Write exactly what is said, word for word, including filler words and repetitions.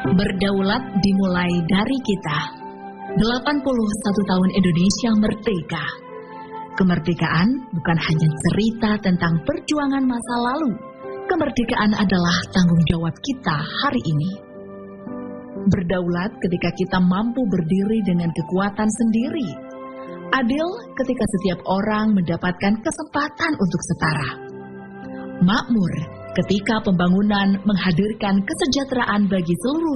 Berdaulat dimulai dari kita. delapan puluh satu tahun Indonesia merdeka. Kemerdekaan bukan hanya cerita tentang perjuangan masa lalu. Kemerdekaan adalah tanggung jawab kita hari ini. Berdaulat ketika kita mampu berdiri dengan kekuatan sendiri. Adil ketika setiap orang mendapatkan kesempatan untuk setara. Makmur ketika pembangunan menghadirkan kesejahteraan bagi seluruh